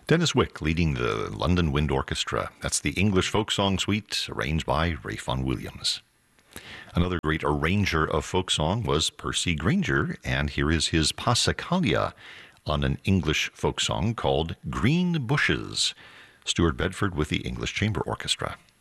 Dennis Wick leading the London Wind Orchestra. That's the English folk song suite, arranged by Ralph Vaughan Williams. Another great arranger of folk song was Percy Grainger, and here is his Passacaglia on an English folk song called Green Bushes. Stuart Bedford with the English Chamber Orchestra.